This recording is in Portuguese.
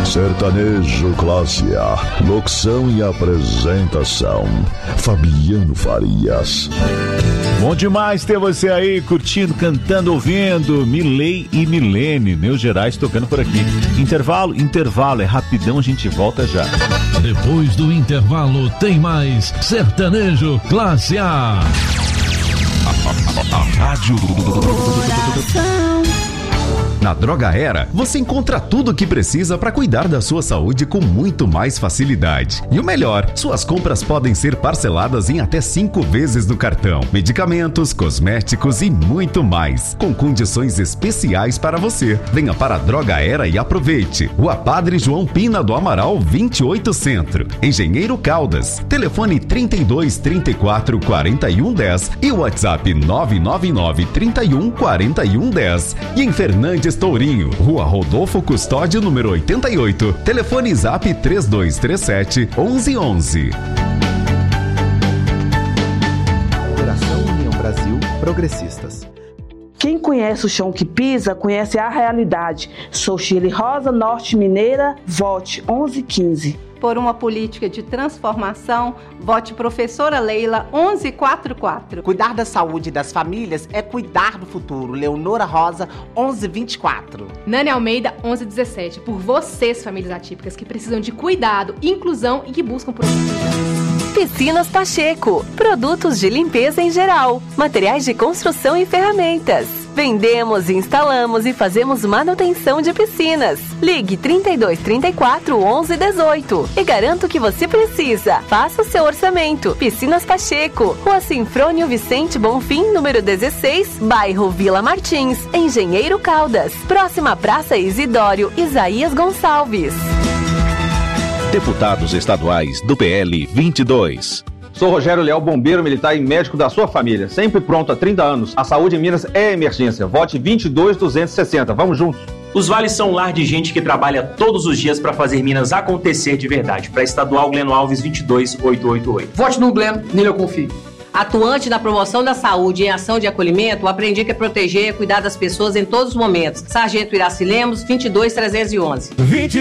Sertanejo Classe A. Locução e apresentação: Fabiano Farias. Bom demais ter você aí curtindo, cantando, ouvindo Milei e Milene, Meus Gerais, tocando por aqui. Intervalo, é rapidão, a gente volta já. Depois do intervalo tem mais Sertanejo Classe A. A rádio Na Droga Era, você encontra tudo o que precisa para cuidar da sua saúde com muito mais facilidade. E o melhor, suas compras podem ser parceladas em até 5 vezes no cartão. Medicamentos, cosméticos e muito mais, com condições especiais para você. Venha para a Droga Era e aproveite. Rua Padre João Pina do Amaral, 28 Centro. Engenheiro Caldas. Telefone 32 34 41 10 e o WhatsApp 999 31 41 10. E em Fernandes Tourinho, Rua Rodolfo Custódio, número 88. Telefone Zap 3237 1111. Operação União Brasil Progressistas. Quem conhece o chão que pisa, conhece a realidade. Sou Shirley Rosa, Norte Mineira, vote 1115. Por uma política de transformação, vote professora Leila 1144. Cuidar da saúde das famílias é cuidar do futuro. Leonora Rosa 1124. Nani Almeida 1117. Por vocês, famílias atípicas que precisam de cuidado, inclusão e que buscam por oportunidades. Piscinas Pacheco. Produtos de limpeza em geral. Materiais de construção e ferramentas. Vendemos, instalamos e fazemos manutenção de piscinas. Ligue 32 34 11 18 e garanto que você precisa. Faça o seu orçamento. Piscinas Pacheco, Rua Sinfrônio Vicente Bonfim, número 16, bairro Vila Martins, Engenheiro Caldas. Próxima Praça Isidório Isaías Gonçalves. Deputados estaduais do PL 22. Sou Rogério Leal, bombeiro militar e médico da sua família. Sempre pronto há 30 anos. A saúde em Minas é emergência. Vote 22260. Vamos juntos. Os vales são um lar de gente que trabalha todos os dias para fazer Minas acontecer de verdade. Para Estadual Gleno Alves 22888. Vote no Gleno, nele eu confio. Atuante na promoção da saúde e em ação de acolhimento, aprendi que é proteger e cuidar das pessoas em todos os momentos. Sargento Iraci Lemos, 22311.